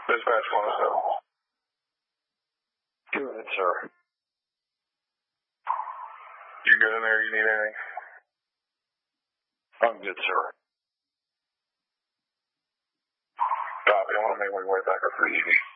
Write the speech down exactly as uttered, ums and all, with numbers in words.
Dispatch one oh seven. Go ahead, sir. You good in there? You need anything? I'm good, sir. Copy. I want to make my way back up for easy.